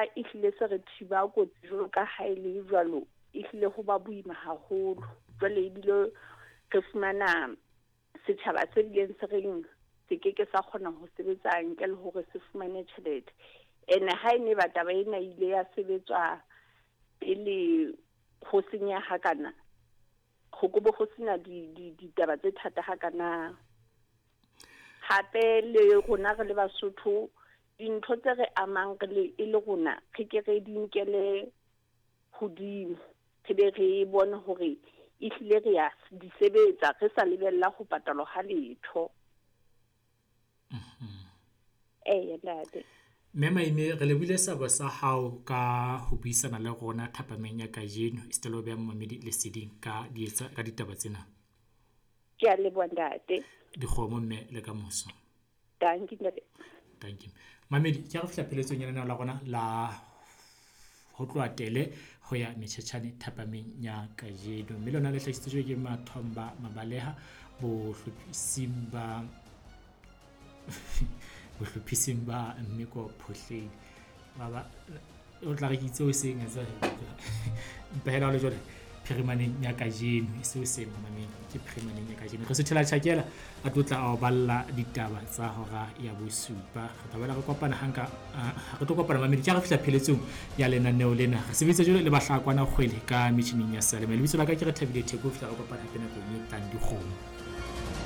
ha ehlile se re thiba kotsi jwalo ka ha ile jwalo ehlile ho ba boima haholo jwale ebile re fumana setjhaba se bileng se reng se keke sa kgona ho sebetsa ntle le hore se fumane tjhelete ene ha ene ba taba ena ile ya sebetswa pele ho senya hakana go go bo go sina ditaba tse thata hakana hape le rona re le Basotho dintho tse re amang le e le rona re ke re dinkele hodimo ke be re bona hore ehlile re ya di sebetsa re sa lebella ho patalwa ha letho ntate Memaime re lebile sabo sa hao ka ho buisana le rona thapameng ya kajeno istelo be mmamedi le seding ka ditaba tsena ke a leboha ntate dikgomo mme le ka moso thank you mamedi ke re fihla pheletsong ya lena la rona la ho tloa tele ho ya metjhetjhane thapameng ya kajeno mme lona le hlahisitswe ke Mathomba Mabaleha bohlophising ba Mmeko Phohleng baba o tla re itse o seng etsa mpehela le jole phirimaneng ya kajeno e se o seng mamedi ke phirimaneng ya kajeno re se thela tjhakela a tlotla a balla ditaba tsa hora ya bosupa re tabela re kopana hanka re tlo kopana mamedi ke re fihla pheletsong ya lenaneo lena re sebetsa jole le bahlakwana kgwele ka metjhineng ya sale me lebitso la ka ke re Thabile Theko fihla re kopana hape nakong e tlang dikgomo